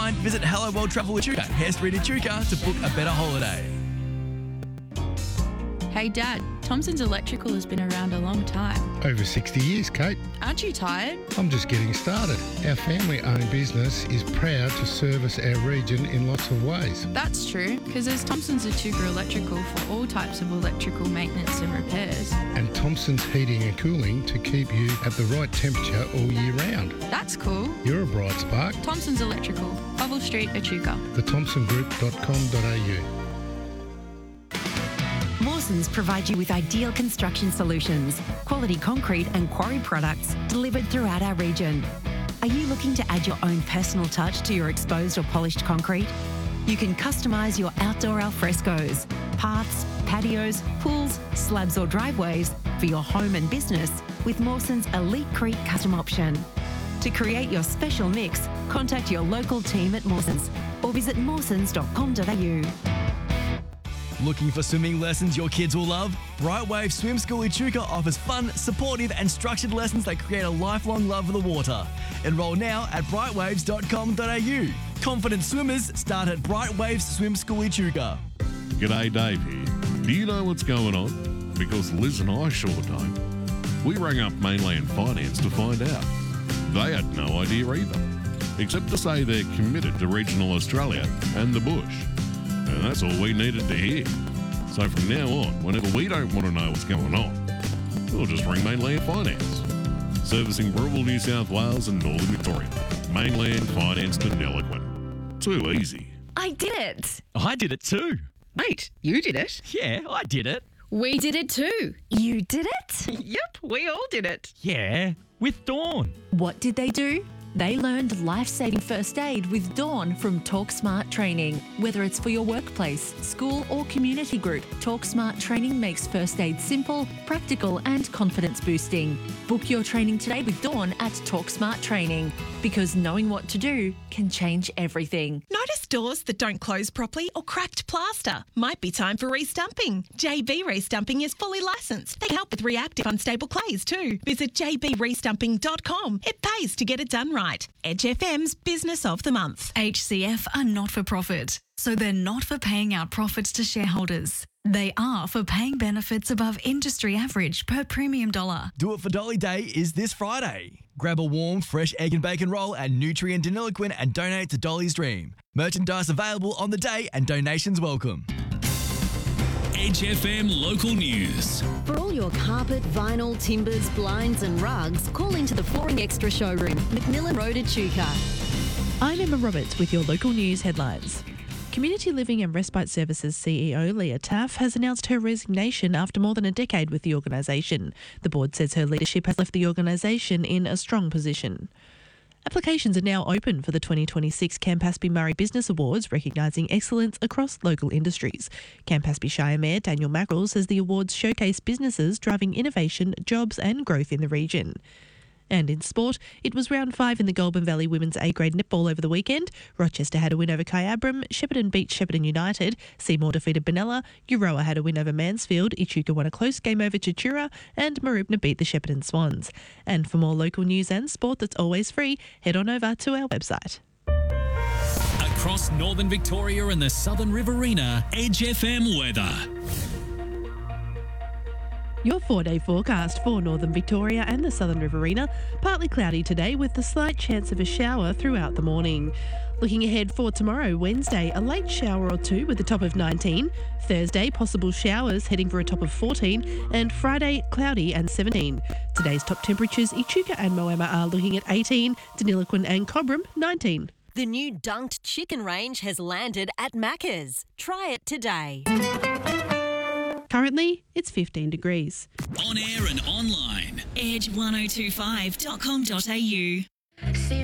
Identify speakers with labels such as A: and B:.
A: mind, visit Hello World Travel Echuca, Hare Street, Echuca to book a better holiday.
B: Hey Dad, Thompson's Electrical has been around a long time.
C: Over 60 years, Kate.
B: Aren't you tired?
C: I'm just getting started. Our family-owned business is proud to service our region in lots of ways.
B: That's true, because there's Thompson's Echuca Electrical for all types of electrical maintenance and repairs.
C: And Thompson's Heating and Cooling to keep you at the right temperature all year round.
B: That's cool.
C: You're a bright spark.
B: Thompson's Electrical, Oval Street, Echuca.
C: thethompsongroup.com.au.
D: Mawsons provide you with ideal construction solutions, quality concrete and quarry products delivered throughout our region. Are you looking to add your own personal touch to your exposed or polished concrete? You can customise your outdoor alfrescos, paths, patios, pools, slabs or driveways for your home and business with Mawsons Elite Crete Custom Option. To create your special mix, contact your local team at Mawsons or visit mawsons.com.au.
A: Looking for swimming lessons your kids will love? Bright Wave Swim School Echuca offers fun, supportive and structured lessons that create a lifelong love for the water. Enroll now at brightwaves.com.au. Confident swimmers start at Bright Waves Swim School Echuca.
E: G'day, Dave here. Do you know what's going on? Because Liz and I sure don't. We rang up Mainland Finance to find out. They had no idea either, except to say they're committed to regional Australia and the bush. And that's all we needed to hear. So from now on, whenever we don't want to know what's going on, we'll just ring Mainland Finance. Servicing rural New South Wales and Northern Victoria. Mainland Finance to Nelaquin. Too easy.
D: I did it!
F: I did it too.
G: Mate, you did it.
F: Yeah, I did it.
G: We did it too.
D: You did it?
G: Yep, we all did it.
F: Yeah, with Dawn.
H: What did they do? They learned life-saving first aid with Dawn from Talk Smart Training. Whether it's for your workplace, school or community group, Talk Smart Training makes first aid simple, practical and confidence-boosting. Book your training today with Dawn at Talk Smart Training, because knowing what to do can change everything.
I: Notice doors that don't close properly or cracked plaster? Might be time for restumping. JB Restumping is fully licensed. They help with reactive unstable clays too. Visit jbrestumping.com. It pays to get it done right. Edge FM's Business of the Month.
J: HCF are not for profit, so they're not for paying out profits to shareholders. They are for paying benefits above industry average per premium dollar.
A: Do It for Dolly Day is this Friday. Grab a warm, fresh egg and bacon roll at Nutrient Deniliquin and donate to Dolly's Dream. Merchandise available on the day and donations welcome.
K: Edge FM Local News.
L: For all your carpet, vinyl, timbers, blinds and rugs, call into the Flooring Extra showroom, Macmillan Road, Echuca.
M: I'm Emma Roberts with your local news headlines. Community Living and Respite Services CEO Leah Taff has announced her resignation after more than a decade with the organisation. The board says her leadership has left the organisation in a strong position. Applications are now open for the 2026 Campaspe Murray Business Awards, recognising excellence across local industries. Campaspe Shire Mayor Daniel Mackerel says the awards showcase businesses driving innovation, jobs and growth in the region. And in sport, it was round 5 in the Goulburn Valley Women's A-grade netball over the weekend. Rochester had a win over Kyabram, Shepparton beat Shepparton United, Seymour defeated Benalla, Euroa had a win over Mansfield, Echuca won a close game over Chichura, and Mooroopna beat the Shepparton Swans. And for more local news and sport that's always free, head on over to our website.
K: Across Northern Victoria and the Southern Riverina, Edge FM weather.
M: Your 4-day forecast for Northern Victoria and the Southern Riverina. Partly cloudy today with a slight chance of a shower throughout the morning. Looking ahead for tomorrow, Wednesday, a late shower or two with a top of 19. Thursday, possible showers heading for a top of 14. And Friday, cloudy and 17. Today's top temperatures, Echuca and Moama are looking at 18. Deniliquin and Cobram, 19.
L: The new Dunked Chicken range has landed at Macca's. Try it today.
M: Currently, it's 15 degrees.
K: On air and online.
J: Edge1025.com.au.